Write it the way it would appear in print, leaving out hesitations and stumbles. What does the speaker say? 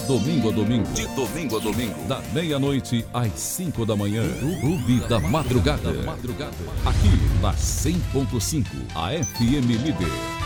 domingo a domingo. De domingo a domingo. Da meia-noite às 5 da manhã. Clube da Madrugada. Aqui na 100.5, a FM Líder.